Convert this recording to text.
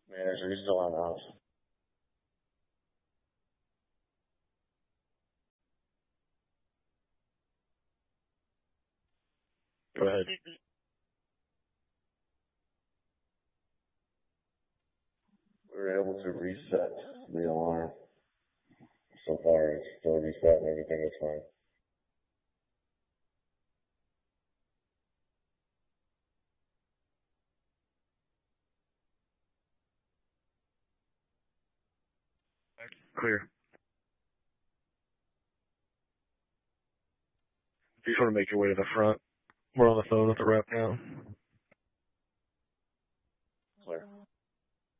Manager, he's still on the house. Go ahead. We were able to reset the alarm. So far, it's still reset and everything is fine. Clear. If you just want to make your way to the front, we're on the phone with the rep now.